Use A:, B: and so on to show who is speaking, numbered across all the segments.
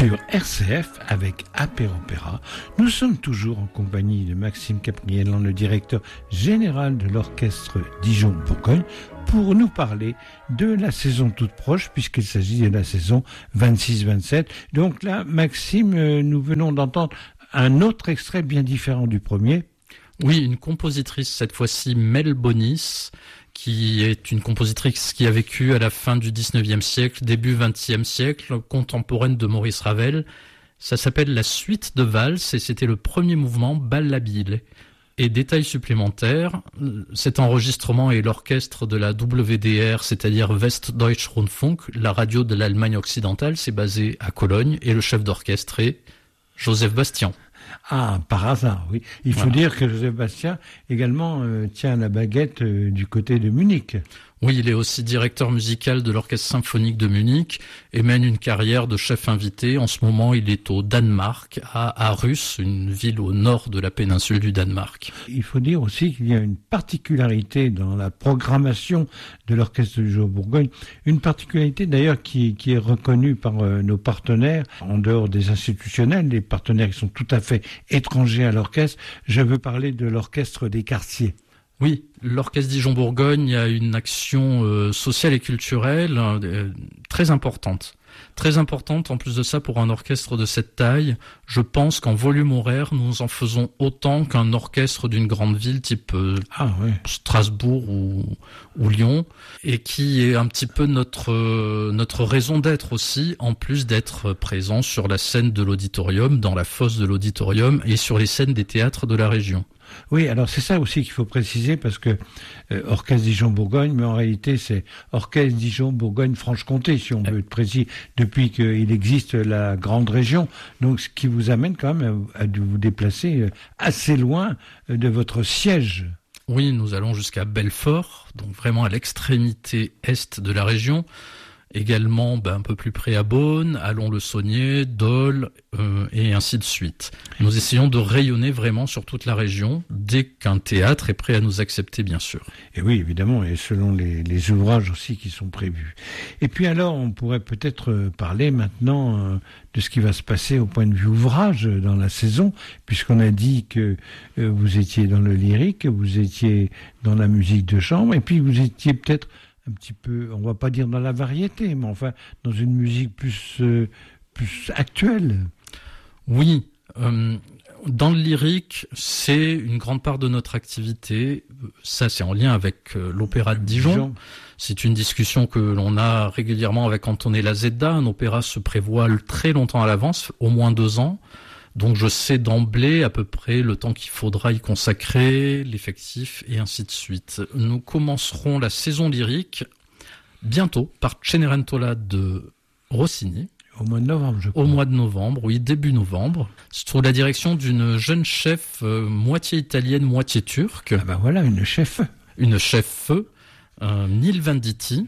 A: Sur RCF, avec Apéropéra, nous sommes toujours en compagnie de Maxime Capriélan, le directeur général de l'orchestre Dijon-Bourgogne, pour nous parler de la saison toute proche, puisqu'il s'agit de la saison 26-27. Donc là, Maxime, nous venons d'entendre un autre extrait bien différent du premier.
B: Oui, une compositrice, cette fois-ci Mel Bonis, qui est une compositrice qui a vécu à la fin du 19e siècle, début 20e siècle, contemporaine de Maurice Ravel. Ça s'appelle la suite de valse et c'était le premier mouvement ballabile. Et détail supplémentaire, cet enregistrement est l'orchestre de la WDR, c'est-à-dire Westdeutsche Rundfunk, la radio de l'Allemagne occidentale, c'est basé à Cologne, et le chef d'orchestre est Joseph Bastian.
A: Ah, par hasard, oui. Il faut dire que Joseph Bastian également tient la baguette du côté de Munich.
B: Oui, il est aussi directeur musical de l'Orchestre symphonique de Munich et mène une carrière de chef invité. En ce moment, il est au Danemark, à Aarhus, une ville au nord de la péninsule du Danemark.
A: Il faut dire aussi qu'il y a une particularité dans la programmation de l'Orchestre du Dijon-Bourgogne, une particularité d'ailleurs qui est reconnue par nos partenaires, en dehors des institutionnels, les partenaires qui sont tout à fait étrangers à l'orchestre. Je veux parler de l'Orchestre des quartiers.
B: Oui, l'Orchestre Dijon-Bourgogne a une action sociale et culturelle très importante. Très importante, en plus de ça, pour un orchestre de cette taille. Je pense qu'en volume horaire, nous en faisons autant qu'un orchestre d'une grande ville type Strasbourg ou Lyon, et qui est un petit peu notre raison d'être aussi, en plus d'être présent sur la scène de l'auditorium, dans la fosse de l'auditorium, et sur les scènes des théâtres de la région.
A: Oui, alors c'est ça aussi qu'il faut préciser, parce que Orchestre Dijon-Bourgogne, mais en réalité c'est Orchestre Dijon-Bourgogne-Franche-Comté, si on veut être précis, depuis qu'il existe la grande région. Donc ce qui vous amène quand même à vous déplacer assez loin de votre siège.
B: Oui, nous allons jusqu'à Belfort, donc vraiment à l'extrémité est de la région. Également un peu plus près à Beaune, Allons-le-Saunier, Dole, et ainsi de suite. Nous essayons de rayonner vraiment sur toute la région, dès qu'un théâtre est prêt à nous accepter, bien sûr.
A: Et oui, évidemment, et selon les ouvrages aussi qui sont prévus. Et puis alors, on pourrait peut-être parler maintenant de ce qui va se passer au point de vue ouvrage dans la saison, puisqu'on a dit que vous étiez dans le lyrique, vous étiez dans la musique de chambre, et puis vous étiez peut-être un petit peu, on va pas dire dans la variété, mais enfin dans une musique plus actuelle. Oui,
B: dans le lyrique, c'est une grande part de notre activité. Ça, c'est en lien avec l'opéra de Dijon. C'est une discussion que l'on a régulièrement avec Antonella Lazeda. Un opéra se prévoit très longtemps à l'avance, au moins 2 ans. Donc je sais d'emblée à peu près le temps qu'il faudra y consacrer, l'effectif et ainsi de suite. Nous commencerons la saison lyrique bientôt par Cenerentola de Rossini.
A: Au mois de novembre, je crois.
B: Au mois de novembre, oui, début novembre. Sous la direction d'une jeune chef moitié italienne, moitié turque.
A: Ah ben voilà, une chef.
B: Une chef-feu, Nil Venditti.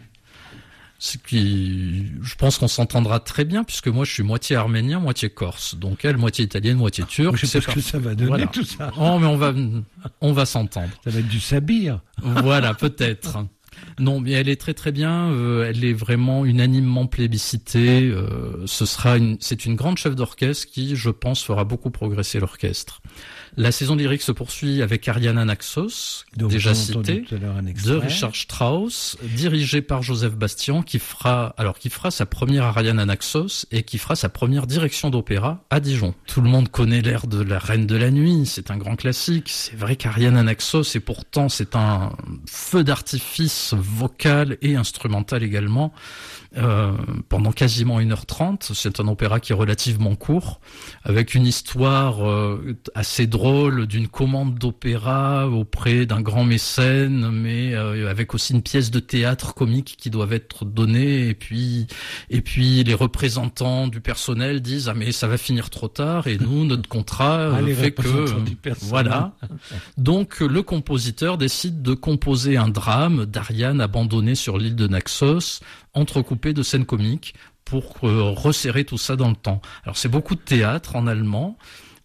B: Ce qui, je pense qu'on s'entendra très bien, puisque moi je suis moitié arménien, moitié corse. Donc elle, moitié italienne, moitié turque.
A: Je sais pas ce que ça va donner, tout ça.
B: Oh, mais on va s'entendre.
A: Ça va être du sabir.
B: Voilà, peut-être. Non, mais elle est très très bien. Elle est vraiment unanimement plébiscitée. C'est une grande chef d'orchestre qui, je pense, fera beaucoup progresser l'orchestre. La saison lyrique se poursuit avec Ariana Naxos, déjà cité, de Richard Strauss, dirigé par Joseph Bastian, qui fera sa première Ariana Naxos et qui fera sa première direction d'opéra à Dijon. Tout le monde connaît l'air de la Reine de la Nuit, c'est un grand classique. C'est vrai qu'Ariana Naxos, et pourtant c'est un feu d'artifice vocal et instrumental également. Pendant quasiment 1h30, c'est un opéra qui est relativement court, avec une histoire assez drôle d'une commande d'opéra auprès d'un grand mécène, mais avec aussi une pièce de théâtre comique qui doit être donnée, et puis les représentants du personnel disent mais ça va finir trop tard, et nous notre contrat fait que voilà. Donc le compositeur décide de composer un drame d'Ariane abandonnée sur l'île de Naxos, entrecoupé de scènes comiques pour resserrer tout ça dans le temps. Alors c'est beaucoup de théâtre en allemand.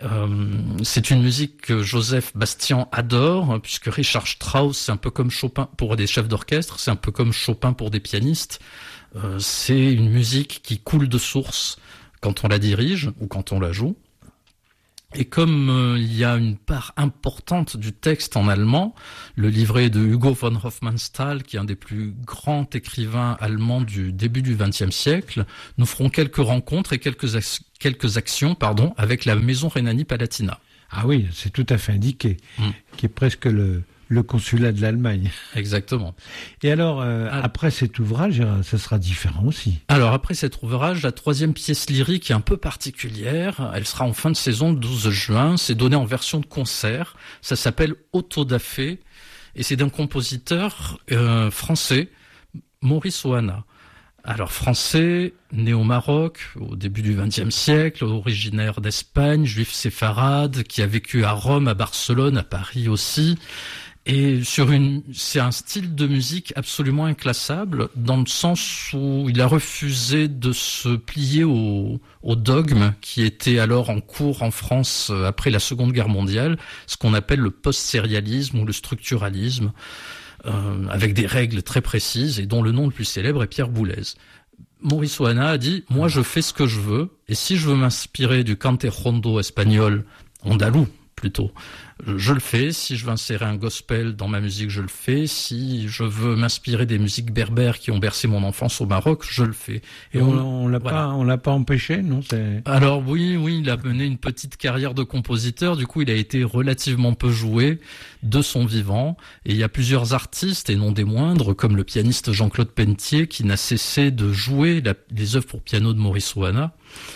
B: C'est une musique que Joseph Bastian adore, puisque Richard Strauss, c'est un peu comme Chopin pour des chefs d'orchestre, c'est un peu comme Chopin pour des pianistes. C'est une musique qui coule de source, quand on la dirige ou quand on la joue. Et comme il y a une part importante du texte en allemand, le livret de Hugo von Hofmannsthal, qui est un des plus grands écrivains allemands du début du XXe siècle, nous ferons quelques rencontres et quelques actions, avec la maison Rhénanie-Palatinat.
A: Ah oui, c'est tout à fait indiqué, qui est presque le consulat de l'Allemagne.
B: Exactement.
A: Et alors, après cet ouvrage, ça sera différent aussi.
B: Alors, après cet ouvrage, la troisième pièce lyrique est un peu particulière. Elle sera en fin de saison, le 12 juin. C'est donné en version de concert. Ça s'appelle Otto da Fé. Et c'est d'un compositeur français, Maurice Ohana. Alors, français, né au Maroc, au début du XXe siècle, originaire d'Espagne, juif séfarade, qui a vécu à Rome, à Barcelone, à Paris aussi. Et c'est un style de musique absolument inclassable, dans le sens où il a refusé de se plier au dogme qui était alors en cours en France après la Seconde Guerre mondiale, ce qu'on appelle le post-sérialisme ou le structuralisme, avec des règles très précises et dont le nom le plus célèbre est Pierre Boulez. Maurice Ohana a dit « Moi, je fais ce que je veux, et si je veux m'inspirer du cante rondo espagnol, andalou plutôt, je le fais. Si je veux insérer un gospel dans ma musique, je le fais. Si je veux m'inspirer des musiques berbères qui ont bercé mon enfance au Maroc, je le fais. »
A: Et on l'a pas empêché, non?
B: Alors oui, il a mené une petite carrière de compositeur. Du coup, il a été relativement peu joué de son vivant. Et il y a plusieurs artistes, et non des moindres, comme le pianiste Jean-Claude Pentier, qui n'a cessé de jouer les œuvres pour piano de Maurice Ohana.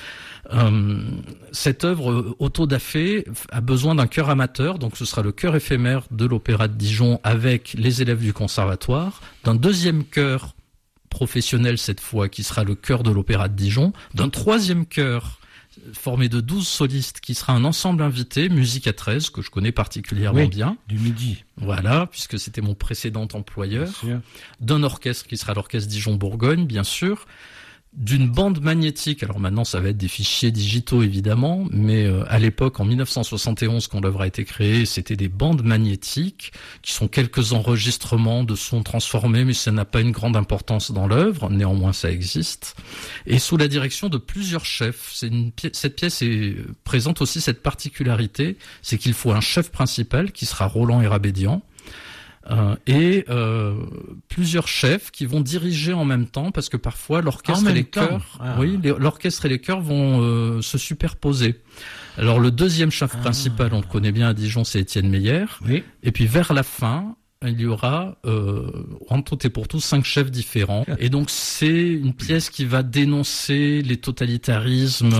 B: Cette œuvre, Otto da Fé, a besoin d'un chœur amateur, donc ce sera le chœur éphémère de l'Opéra de Dijon avec les élèves du conservatoire, d'un deuxième chœur professionnel cette fois, qui sera le chœur de l'Opéra de Dijon, d'un troisième chœur formé de 12 solistes, qui sera un ensemble invité, musique à 13, que je connais particulièrement bien.
A: Du Midi.
B: Voilà, puisque c'était mon précédent employeur. D'un orchestre qui sera l'Orchestre Dijon-Bourgogne, bien sûr. D'une bande magnétique, alors maintenant ça va être des fichiers digitaux évidemment, mais à l'époque, en 1971, quand l'œuvre a été créée, c'était des bandes magnétiques, qui sont quelques enregistrements de sons transformés, mais ça n'a pas une grande importance dans l'œuvre, néanmoins ça existe. Et sous la direction de plusieurs chefs, cette pièce présente aussi cette particularité, c'est qu'il faut un chef principal, qui sera Roland Hérabédian, et plusieurs chefs qui vont diriger en même temps, parce que parfois l'orchestre et les chœurs, l'orchestre et les chœurs vont se superposer. Alors le deuxième chef principal, on le connaît bien à Dijon, c'est Étienne Meyer. Oui. Et puis vers la fin, il y aura en tout et pour tout 5 chefs différents. Et donc c'est une pièce qui va dénoncer les totalitarismes,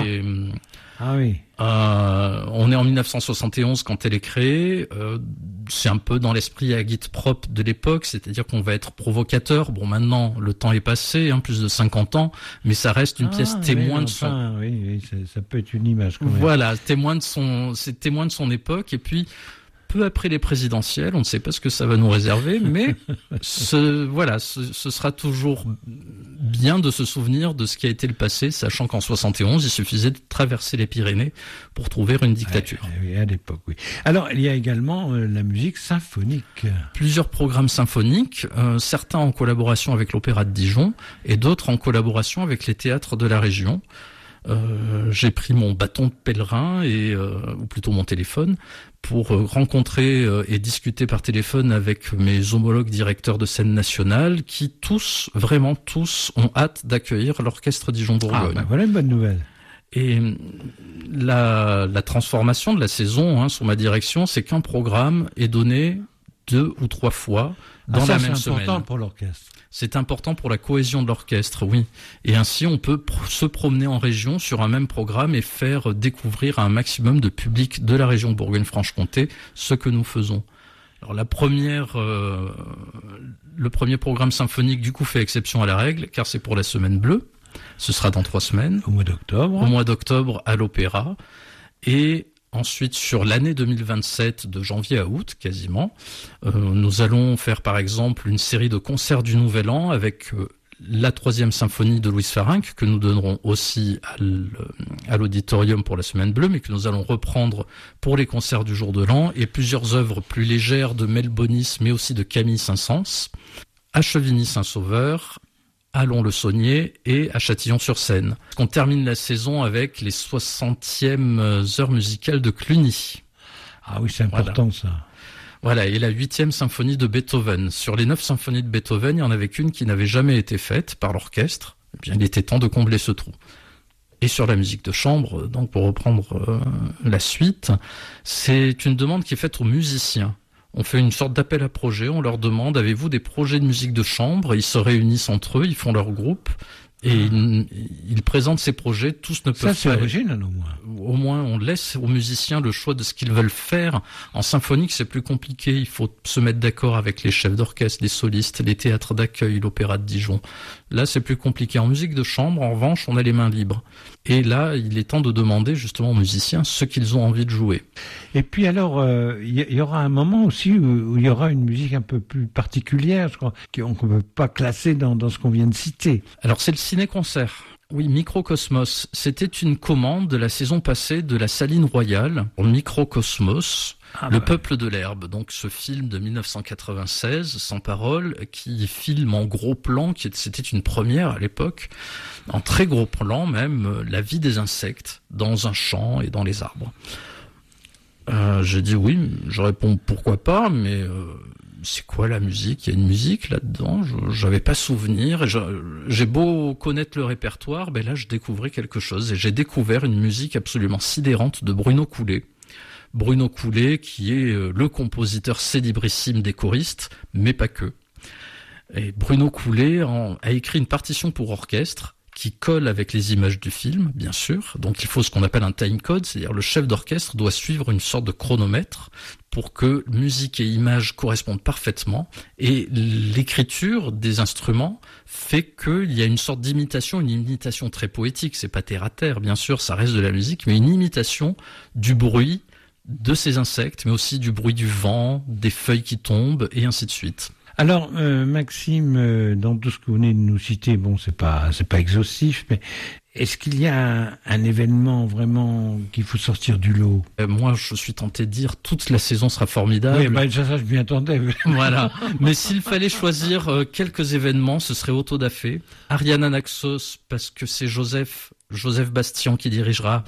A: Ah oui.
B: On est en 1971 quand elle est créée. C'est un peu dans l'esprit agite-prop de l'époque, c'est-à-dire qu'on va être provocateur. Bon, maintenant, le temps est passé, plus de 50 ans, mais ça reste une pièce témoin de son...
A: Oui, ça peut être une image quand même.
B: Voilà, c'est témoin de son époque. Et puis, peu après les présidentielles, on ne sait pas ce que ça va nous réserver, mais ce sera toujours bien de se souvenir de ce qui a été le passé, sachant qu'en 71, il suffisait de traverser les Pyrénées pour trouver une dictature.
A: Oui, à l'époque, oui. Alors, il y a également la musique symphonique.
B: Plusieurs programmes symphoniques, certains en collaboration avec l'Opéra de Dijon et d'autres en collaboration avec les théâtres de la région. J'ai pris mon bâton de pèlerin ou plutôt mon téléphone pour rencontrer et discuter par téléphone avec mes homologues directeurs de scène nationale qui vraiment tous ont hâte d'accueillir l'orchestre Dijon-Bourgogne.
A: Voilà une bonne nouvelle.
B: Et la transformation de la saison sous ma direction, c'est qu'un programme est donné 2 ou 3 fois dans la même semaine.
A: C'est important pour l'orchestre.
B: C'est important pour la cohésion de l'orchestre, oui. Et ainsi, on peut se promener en région sur un même programme et faire découvrir à un maximum de public de la région Bourgogne-Franche-Comté ce que nous faisons. Alors le premier programme symphonique, du coup, fait exception à la règle, car c'est pour la Semaine Bleue. Ce sera dans 3 semaines.
A: Au mois d'octobre.
B: Au mois d'octobre, à l'Opéra. Et ensuite, sur l'année 2027, de janvier à août, quasiment, nous allons faire, par exemple, une série de concerts du Nouvel An avec la 3e symphonie de Louise Farinck, que nous donnerons aussi à l'auditorium pour la Semaine Bleue, mais que nous allons reprendre pour les concerts du jour de l'an, et plusieurs œuvres plus légères de Mel Bonis, mais aussi de Camille Saint-Saëns, à Chevigny-Saint-Sauveur, à Lons-le-Saunier et à Châtillon-sur-Seine. On termine la saison avec les 60e heures musicales de Cluny.
A: Ah oui, c'est important ça.
B: Voilà, et la 8e symphonie de Beethoven. Sur les 9 symphonies de Beethoven, il n'y en avait qu'une qui n'avait jamais été faite par l'orchestre. Eh bien, il était temps de combler ce trou. Et sur la musique de chambre, donc pour reprendre la suite, c'est une demande qui est faite aux musiciens. On fait une sorte d'appel à projet, on leur demande, avez-vous des projets de musique de chambre? Ils se réunissent entre eux, ils font leur groupe, et ils présentent ces projets, tous ne peuvent pas.
A: Ça, c'est original, au moins.
B: Au moins, on laisse aux musiciens le choix de ce qu'ils veulent faire. En symphonique, c'est plus compliqué. Il faut se mettre d'accord avec les chefs d'orchestre, les solistes, les théâtres d'accueil, l'opéra de Dijon. Là, c'est plus compliqué. En musique de chambre, en revanche, on a les mains libres. Et là, il est temps de demander justement aux musiciens ce qu'ils ont envie de jouer.
A: Et puis alors, il y aura un moment aussi où il y aura une musique un peu plus particulière, je crois, qu'on ne peut pas classer dans ce qu'on vient de citer.
B: Alors, c'est le ciné-concert. Oui, Microcosmos. C'était une commande de la saison passée de la Saline Royale. Microcosmos, le peuple de l'herbe. Donc, ce film de 1996, sans parole, qui filme en gros plan, c'était une première à l'époque, en très gros plan même, la vie des insectes dans un champ et dans les arbres. J'ai dit oui, je réponds pourquoi pas, mais c'est quoi la musique? Il y a une musique là-dedans, j'avais pas souvenir, et j'ai beau connaître le répertoire, ben là je découvrais quelque chose, et j'ai découvert une musique absolument sidérante de Bruno Coulet. Bruno Coulet qui est le compositeur célébrissime des choristes, mais pas que. Et Bruno Coulet a écrit une partition pour orchestre, qui colle avec les images du film, bien sûr. Donc il faut ce qu'on appelle un time code, c'est-à-dire le chef d'orchestre doit suivre une sorte de chronomètre pour que musique et image correspondent parfaitement. Et l'écriture des instruments fait qu'il y a une sorte d'imitation, une imitation très poétique. C'est pas terre à terre, bien sûr, ça reste de la musique, mais une imitation du bruit de ces insectes, mais aussi du bruit du vent, des feuilles qui tombent, et ainsi de suite.
A: Alors, Maxime, dans tout ce que vous venez de nous citer, bon, c'est pas exhaustif, mais est-ce qu'il y a un événement vraiment qu'il faut sortir du lot?
B: Moi, je suis tenté de dire toute la saison sera formidable.
A: Oui, bah, ça, je m'y attendais.
B: Voilà. Mais s'il fallait choisir quelques événements, ce serait Autodafé, Ariane Naxos, parce que c'est Joseph Bastian qui dirigera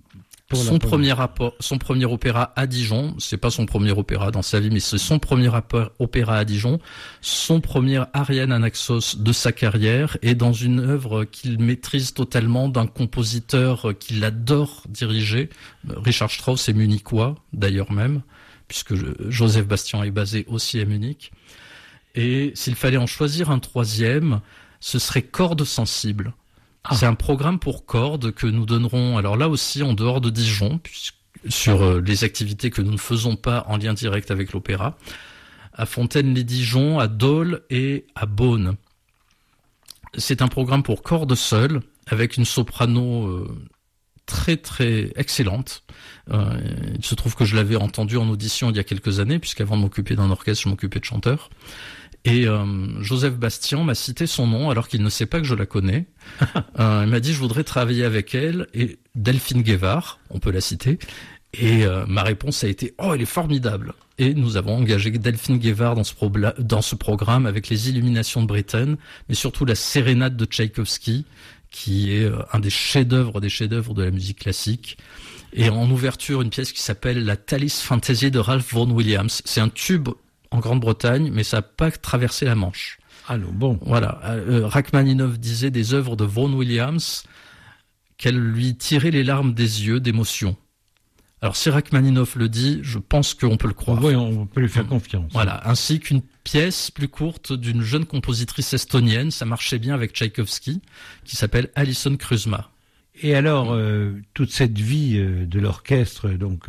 B: son premier opéra à Dijon. C'est pas son premier opéra dans sa vie, mais c'est son premier opéra à Dijon, son premier Ariane Naxos de sa carrière, et dans une œuvre qu'il maîtrise totalement, d'un compositeur qu'il adore diriger. Richard Strauss est munichois, d'ailleurs même, puisque Joseph Bastian est basé aussi à Munich. Et s'il fallait en choisir un troisième, ce serait Cordes sensibles. C'est un programme pour cordes que nous donnerons, alors là aussi en dehors de Dijon, sur les activités que nous ne faisons pas en lien direct avec l'opéra, à Fontaine-les-Dijon, à Dole et à Beaune. C'est un programme pour cordes seules, avec une soprano très très excellente. Il se trouve que je l'avais entendue en audition il y a quelques années, puisqu'avant de m'occuper d'un orchestre, je m'occupais de chanteurs. Et Joseph Bastian m'a cité son nom alors qu'il ne sait pas que je la connais. Il m'a dit je voudrais travailler avec elle, et Delphine Guevard, on peut la citer. Et ma réponse a été oh, elle est formidable. Et nous avons engagé Delphine Guevard dans ce programme avec les Illuminations de Britten, mais surtout la Sérénade de Tchaïkovski, qui est un des chefs-d'œuvre de la musique classique. Et en ouverture, une pièce qui s'appelle la Thalys Fantasy de Ralph Vaughan Williams. C'est un tube en Grande-Bretagne, mais ça n'a pas traversé la Manche.
A: Alors bon.
B: Voilà. Rachmaninoff disait des œuvres de Vaughan Williams qu'elles lui tiraient les larmes des yeux d'émotion. Alors si Rachmaninoff le dit, je pense qu'on peut le croire.
A: Oui, on peut lui faire confiance.
B: Voilà. Ainsi qu'une pièce plus courte d'une jeune compositrice estonienne, ça marchait bien avec Tchaïkovski, qui s'appelle Alison Kruzma.
A: Et alors, toute cette vie de l'orchestre, donc,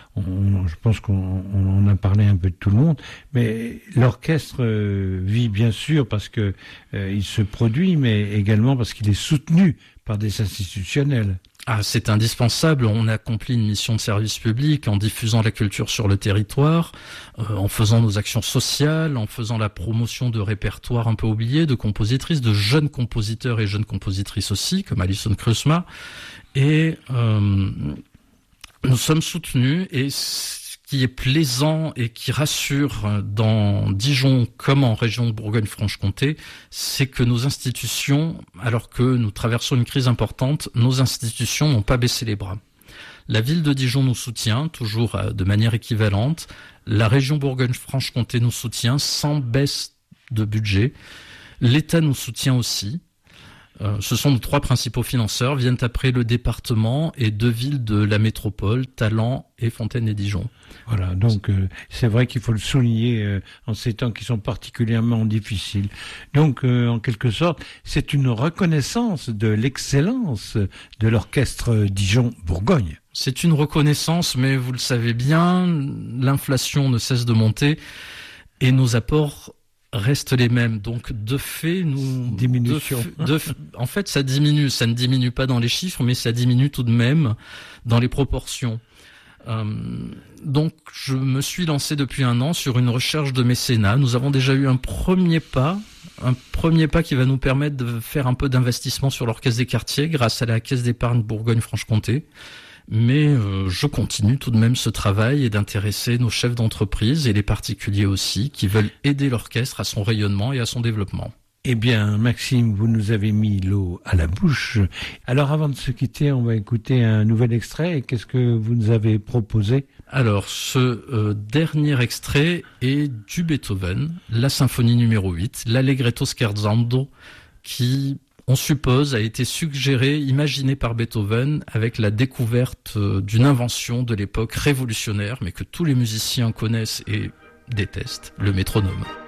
A: je pense qu'on en a parlé un peu de tout le monde, mais l'orchestre vit bien sûr parce que il se produit, mais également parce qu'il est soutenu par des institutionnels.
B: Ah, c'est indispensable. On accomplit une mission de service public en diffusant la culture sur le territoire, en faisant nos actions sociales, en faisant la promotion de répertoires un peu oubliés, de compositrices, de jeunes compositeurs et jeunes compositrices aussi, comme Alison Kruzma. Et nous sommes soutenus, et ce qui est plaisant et qui rassure dans Dijon comme en région de Bourgogne-Franche-Comté, c'est que nos institutions, alors que nous traversons une crise importante, nos institutions n'ont pas baissé les bras. La ville de Dijon nous soutient, toujours de manière équivalente. La région Bourgogne-Franche-Comté nous soutient sans baisse de budget. L'État nous soutient aussi. Ce sont nos 3 principaux financeurs, viennent après le département et 2 villes de la métropole, Talent et Fontaine-et-Dijon.
A: Voilà, donc c'est vrai qu'il faut le souligner en ces temps qui sont particulièrement difficiles. Donc en quelque sorte, c'est une reconnaissance de l'excellence de l'orchestre Dijon-Bourgogne.
B: C'est une reconnaissance, mais vous le savez bien, l'inflation ne cesse de monter et nos apports restent les mêmes. Donc, de fait,
A: diminution.
B: En fait, ça diminue. Ça ne diminue pas dans les chiffres, mais ça diminue tout de même dans les proportions. Donc, je me suis lancé depuis 1 an sur une recherche de mécénat. Nous avons déjà eu un premier pas qui va nous permettre de faire un peu d'investissement sur l'Orchestre des Quartiers grâce à la Caisse d'épargne Bourgogne-Franche-Comté. Mais je continue tout de même ce travail et d'intéresser nos chefs d'entreprise et les particuliers aussi qui veulent aider l'orchestre à son rayonnement et à son développement.
A: Eh bien, Maxime, vous nous avez mis l'eau à la bouche. Alors, avant de se quitter, on va écouter un nouvel extrait. Et qu'est-ce que vous nous avez proposé ?
B: Alors, ce dernier extrait est du Beethoven, la symphonie numéro 8, l'Allegretto scherzando, qui, on suppose, a été suggéré, imaginé par Beethoven avec la découverte d'une invention de l'époque révolutionnaire, mais que tous les musiciens connaissent et détestent, le métronome.